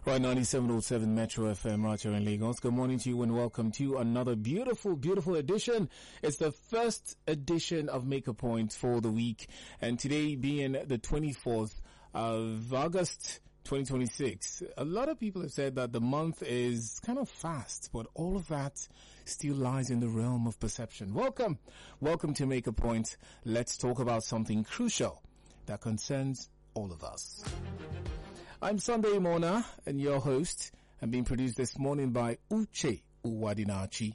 Right, 97.7 Metro FM right here in Lagos. Good morning to you and welcome to another beautiful, beautiful edition. It's the first edition of Make a Point for the week, and today being the 24th of August 2026. A lot of people have said that the month is kind of fast, but all of that still lies in the realm of perception. Welcome to Make a Point. Let's talk about something crucial that concerns all of us. I'm Sunday Mona, and your host, and being produced this morning by Uche Uwadinachi.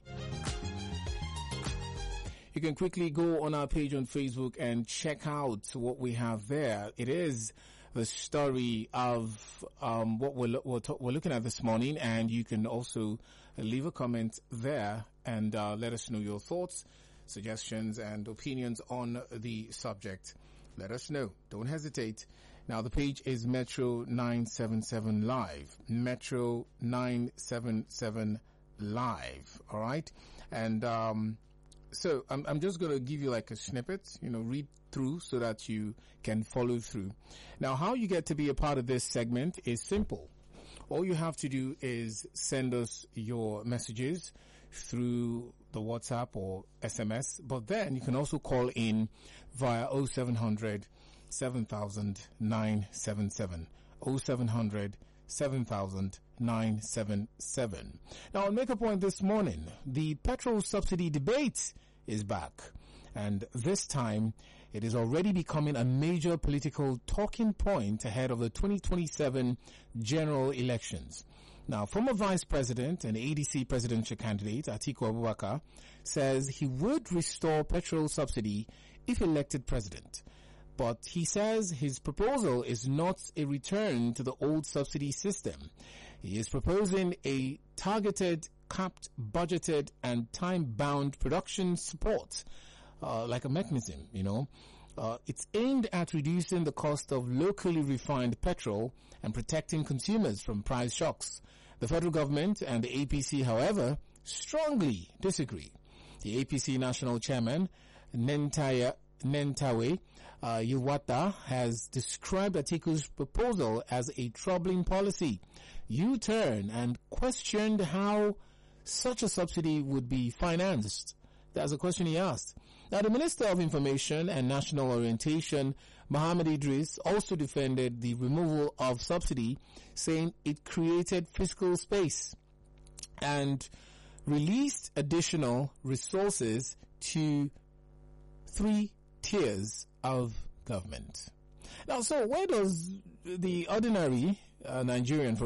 You can quickly go on our page on Facebook and check out what we have there. It is the story of what we're looking at this morning, and you can also leave a comment there and let us know your thoughts, suggestions, and opinions on the subject. Let us know. Don't hesitate. Now, the page is Metro 977 Live. Metro 977 Live. All right. And, so I'm just going to give you like a snippet, read through so that you can follow through. Now, how you get to be a part of this segment is simple. All you have to do is send us your messages through the WhatsApp or SMS, but then you can also call in via 0700 7000 977. 0700 7000 977. Now, on Make a Point this morning, the petrol subsidy debate is back. And this time, it is already becoming a major political talking point ahead of the 2027 general elections. Now, former Vice President and ADC presidential candidate Atiku Abubakar says he would restore petrol subsidy if elected president. But he says his proposal is not a return to the old subsidy system. He is proposing a targeted, capped, budgeted, and time-bound production support, like a mechanism, It's aimed at reducing the cost of locally refined petrol and protecting consumers from price shocks. The federal government and the APC, however, strongly disagree. The APC national chairman, Nentawe Yiwata, has described Atiku's proposal as a troubling policy U-turn and questioned how such a subsidy would be financed. That's a question he asked. Now, the Minister of Information and National Orientation, Mohammed Idris, also defended the removal of subsidy, saying it created fiscal space and released additional resources to 3 tiers of government. Now, so where does the ordinary Nigerian, for